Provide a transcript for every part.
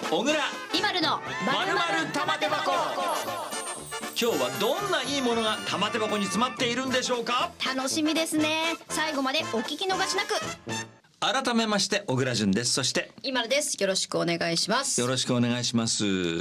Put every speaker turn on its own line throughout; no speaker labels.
小倉
今るの
まるまる玉手箱。今日はどんないいものが玉手箱に詰まっているんでしょうか。
楽しみですね。最後までお聞き逃しなく。
改めまして小倉淳です。そして
今るです。よろしくお願いします。
よろしくお願いします。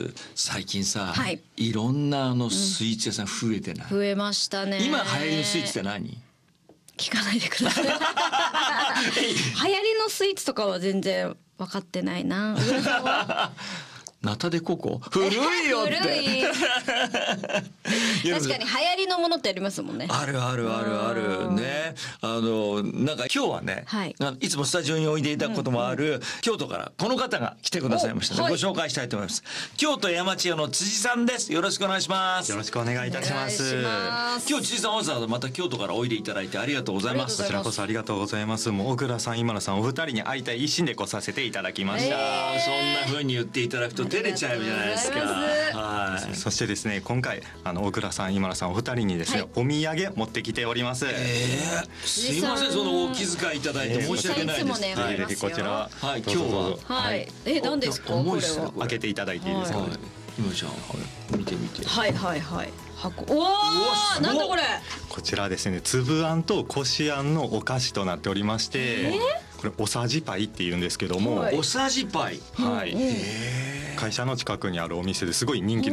最近さ、
はい、
いろんなスイーツ屋さん増えてない？
増えましたね。
今流行りのスイーツって何？
聞かないでください。流行りのスイーツとかは全然分かってないな。小倉さんは
ナタデココ古いよって。
古い。確かに流行りのものってありますもんね。
あるあるあるあるね。なんか今日はね、
はい、
いつもスタジオにおいでいただくこともある、京都からこの方が来てくださいましたので、
はい、
ご紹介したいと思います。京都山千代の辻さんです。よろしくお願いします。
よろしくお願いいたします。
今日辻さんわざわざまた京都からおいでいただいてありがとうございます。
こちらこそありがとうございます。もう小倉さん今野さんお二人に会いたい一心で来させていただきました。
そんな風に言っていただくと照れちゃうじゃないですか。
はい。そしてですね、今回小倉さん今野さんお二人にですね、はい、お土産持ってきております。
すいません、そのお気遣いいただいて申し訳ないです。
はい、こちら、
はい、今日は、
はい、何ですかこれは。
開けていただいていいですか。
今ちゃん、見てみて。
はいはいはい。箱。うわー、なんだこれ。
こちらですね、粒あんとこしあんのお菓子となっておりまして、これおさじパイって言うんですけども、
おさじパイ。
はい。会社の近くにあるお店ですごい人気の